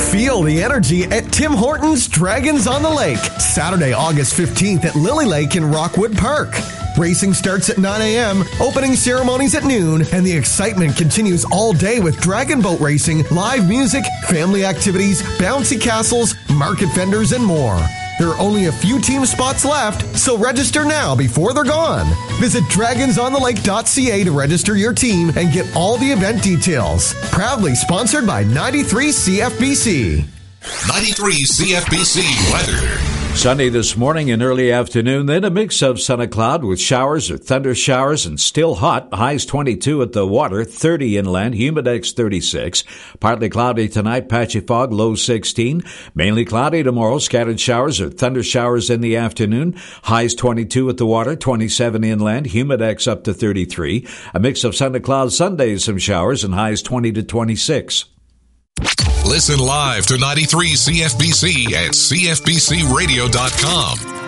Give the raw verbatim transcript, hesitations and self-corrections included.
Feel the energy at Tim Hortons Dragons on the Lake, Saturday, August fifteenth at Lily Lake in Rockwood Park. Racing starts at nine a.m., opening ceremonies at noon, and the excitement continues all day with dragon boat racing, live music, family activities, bouncy castles, market vendors, and more. There are only a few team spots left, so register now before they're gone. Visit dragons on the lake dot c a to register your team and get all the event details. Proudly sponsored by ninety-three C F B C. ninety-three C F B C weather. Sunny this morning and early afternoon, then a mix of sun and cloud with showers or thunder showers and still hot. Highs twenty-two at the water, thirty inland, humidex thirty-six. Partly cloudy tonight, patchy fog, low sixteen. Mainly cloudy tomorrow, scattered showers or thunder showers in the afternoon. Highs twenty-two at the water, twenty-seven inland, humidex up to thirty-three. A mix of sun and cloud Sunday, some showers and highs twenty to twenty-six. Listen live to ninety-three C F B C at c f b c radio dot com.